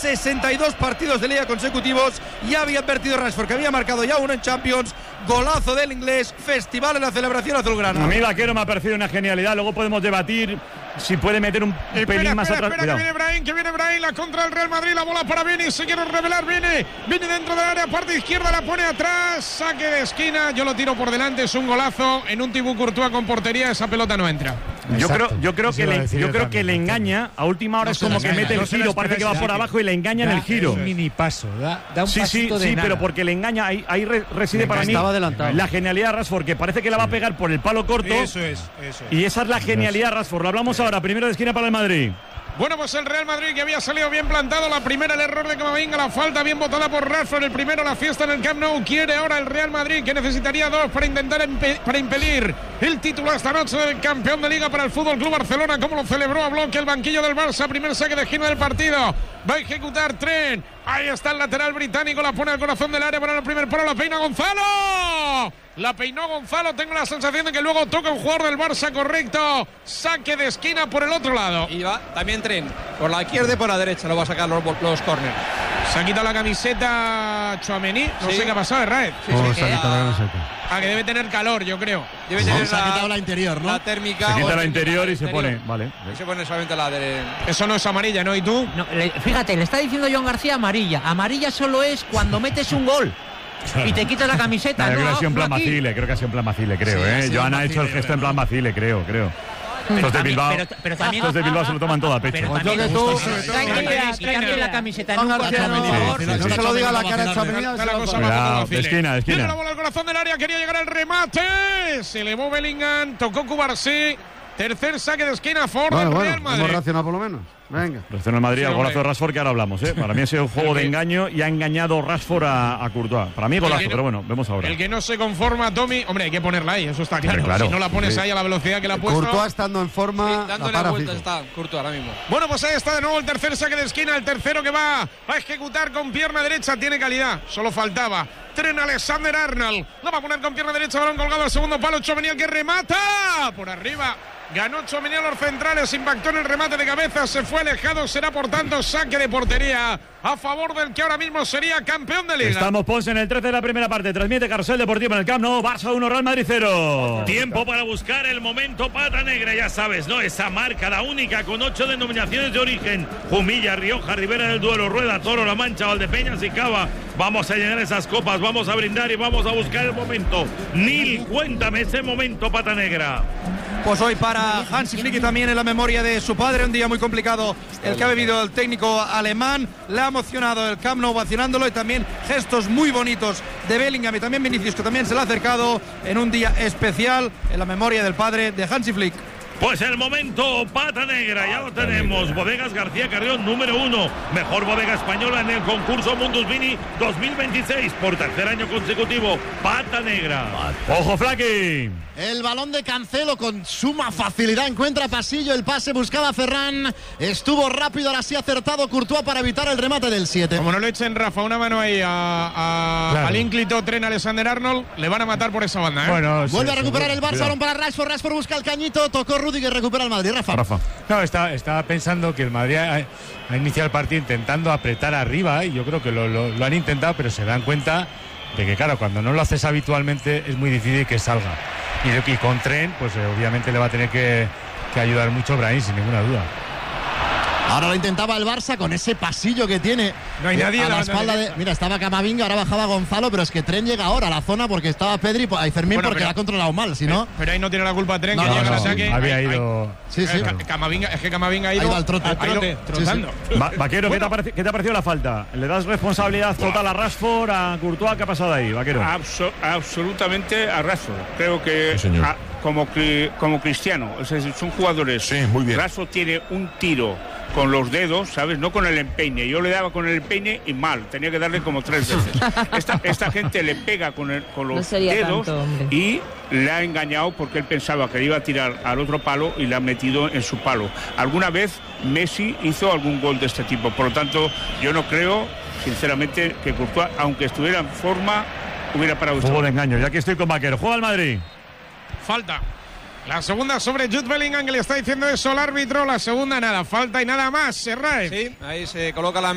62 partidos de liga consecutivos. Ya había advertido Rashford que había marcado ya uno en Champions. Golazo del inglés, festival en la celebración azulgrana. A mí Vaquero me ha parecido una genialidad. Luego podemos debatir si puede meter un pelín más atrás. Espera, que viene Brahim, la contra del Real Madrid, la bola para Vini, se quiere revelar, viene dentro del área, parte izquierda, la pone atrás, saque de esquina, yo lo tiro por delante, es un golazo en un Thibaut Courtois con portería, esa pelota no entra. Yo creo que le engaña, a última hora es como que mete el giro, parece que va por abajo y le engaña en el giro. Un mini paso, da un pasito de nada. pero porque le engaña, ahí reside para mí la genialidad de Rashford, que parece que la va a pegar por el palo corto. Eso es. Y esa es la genialidad de Rashford. Lo hablamos ahora, primero de esquina para el Madrid. Bueno, pues el Real Madrid que había salido bien plantado. La primera, el error de Camavinga, la falta bien botada por Rashford. El primero, la fiesta en el Camp Nou. Quiere ahora el Real Madrid, que necesitaría 2 para intentar para impedir el título esta noche del campeón de Liga para el Fútbol Club Barcelona. Como lo celebró a bloque el banquillo del Barça. Primer saque de esquina del partido. Va a ejecutar Trent. Ahí está el lateral británico. La pone al corazón del área para el primer palo. La peina Gonzalo. La peinó Gonzalo. Tengo la sensación de que luego toca un jugador del Barça correcto. Saque de esquina por el otro lado. Y va también Trent. Por la izquierda y por la derecha lo va a sacar los córner. Se ha quitado la camiseta Tchouaméni. No sé qué ha pasado, Raed. Se ha quitado la camiseta. Que debe tener calor, yo creo. Debe tener se ha quitado la interior, ¿no? La térmica. Se quita la interior y se pone. Vale. Y se pone solamente la de. Eso no es amarilla, ¿no? ¿Y tú? No, fíjate, le está diciendo John García amarilla. Amarilla solo es cuando metes un gol. Y te quitas la camiseta. Creo que ha sido en plan Macile, creo. Joan ha hecho el gesto en plan Macile, creo. Estos de Bilbao, pero también, estos de Bilbao se lo toman todo a pecho. Pero también quitarle la camiseta nunca, por favor. No se lo diga a la cara de Tchouaméni. De esquina. Tiene la bola al corazón del área, quería llegar al remate. Se elevó Bellingham, tocó Cubarsí. Tercer saque de esquina, Ford del Real Madrid. Hemos reaccionado por lo menos. Venga. Reacciona el Madrid al golazo de Rashford, que ahora hablamos. Para mí ha sido un juego de engaño y ha engañado Rashford a Courtois. Para mí golazo, pero bueno, vemos ahora. El que no se conforma, Tommy, hombre, hay que ponerla ahí, eso está claro. Si no la pones ahí a la velocidad que la ha puesto. Courtois estando en forma, dándole vueltas está Courtois ahora mismo. Bueno, pues ahí está de nuevo el tercer saque de esquina, el tercero que va a ejecutar con pierna derecha, tiene calidad, solo faltaba. Trent Alexander-Arnold, lo va a poner con pierna derecha, balón colgado al segundo palo, Tchouaméni que remata por arriba. Ganó Tchouaméni a los centrales, impactó en el remate de cabeza, se fue alejado, será por tanto saque de portería a favor del que ahora mismo sería campeón de Liga. Estamos, Ponce, en el 13 de la primera parte, transmite Carrusel Deportivo en el Camp Nou, Barça 1, Real Madrid 0. Tiempo para buscar el momento pata negra, ya sabes, ¿no? Esa marca, la única, con 8 denominaciones de origen: Jumilla, Rioja, Ribera del Duero, Rueda, Toro, La Mancha, Valdepeñas y Cava. Vamos a llenar esas copas, vamos a brindar y vamos a buscar el momento. Nil, cuéntame ese momento pata negra. Pues hoy para Hansi Flick y también en la memoria de su padre, un día muy complicado el que ha vivido el técnico alemán. Le ha emocionado el Camp Nou vacilándolo y también gestos muy bonitos de Bellingham y también Vinicius, que también se le ha acercado en un día especial en la memoria del padre de Hansi Flick. Pues el momento pata negra, ya lo tenemos. Bodegas García Carrión, número 1. Mejor bodega española en el concurso Mundus Vini 2026. Por tercer año consecutivo, pata negra. ¡Ojo, Flaky! El balón de Cancelo con suma facilidad encuentra pasillo, el pase buscaba a Ferran, estuvo rápido, ahora sí acertado Courtois para evitar el remate del 7. Como no le echen, Rafa, una mano ahí al ínclito Trent Alexander-Arnold, le van a matar por esa banda, ¿eh? Bueno, vuelve a recuperar el Barça, balón para Rashford busca el cañito, tocó Rudiger, recupera el Madrid. Rafa. No, estaba pensando que el Madrid ha iniciado el partido intentando apretar arriba y yo creo que lo han intentado, pero se dan cuenta de que, claro, cuando no lo haces habitualmente es muy difícil que salga. Y con Trent, pues obviamente le va a tener que ayudar mucho Brahim, sin ninguna duda. Ahora lo intentaba el Barça con ese pasillo que tiene. No hay nadie a la espalda de. Mira, estaba Camavinga, ahora bajaba Gonzalo, pero es que Trent llega ahora a la zona porque estaba Pedri y Fermín, porque la ha controlado mal, si no. Pero ahí no tiene la culpa Trent, que llega al ataque. Había ido. Sí. Camavinga ha ido. Ahí va al trote. Trotando. Vaquero, ¿qué te ha parecido la falta? ¿Le das responsabilidad total a Rashford, a Courtois? ¿Qué ha pasado ahí, Vaquero? Absolutamente a Rashford. Creo que como Cristiano, son jugadores. Sí, muy bien. Rashford tiene un tiro con los dedos, ¿sabes? No con el empeine. Yo le daba con el empeine y mal. Tenía que darle como 3 veces. Esta gente le pega con los dedos y le ha engañado porque él pensaba que le iba a tirar al otro palo y le ha metido en su palo. Alguna vez Messi hizo algún gol de este tipo. Por lo tanto, yo no creo, sinceramente, que Courtois, aunque estuviera en forma, hubiera parado. Juego de engaño. Ya que estoy con Vaquero. Juega el Madrid. Falta. La segunda sobre Jude Bellingham, que le está diciendo eso al árbitro. La segunda nada, falta y nada más. Serrae. Sí, ahí se coloca la